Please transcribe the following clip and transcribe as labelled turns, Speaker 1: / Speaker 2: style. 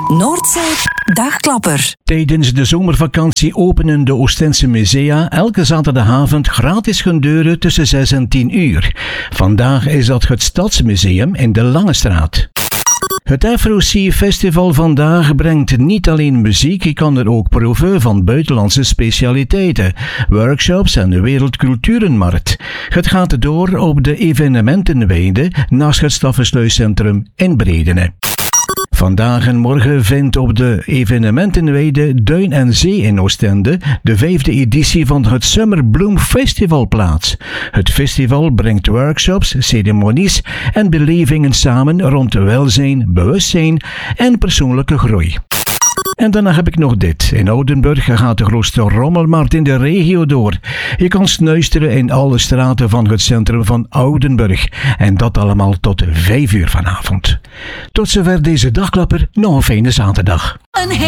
Speaker 1: Noordzee Dagklapper.
Speaker 2: Tijdens de zomervakantie openen de Oostense musea elke zaterdagavond gratis hun deuren tussen 6 en 10 uur. Vandaag is dat het Stadsmuseum in de Lange Straat. Het Afro-Sea Festival vandaag brengt niet alleen muziek, je kan er ook proeven van buitenlandse specialiteiten, workshops en de Wereldculturenmarkt. Het gaat door op de evenementenweide naast het Staffensluiscentrum in Bredene. Vandaag en morgen vindt op de evenementenweide Duin en Zee in Oostende de 5e editie van het Summer Bloom Festival plaats. Het festival brengt workshops, ceremonies en belevingen samen rond welzijn, bewustzijn en persoonlijke groei. En daarna heb ik nog dit. In Oudenburg gaat de grootste rommelmarkt in de regio door. Je kan snuisteren in alle straten van het centrum van Oudenburg. En dat allemaal tot 5 uur vanavond. Tot zover deze dagklapper. Nog een fijne zaterdag.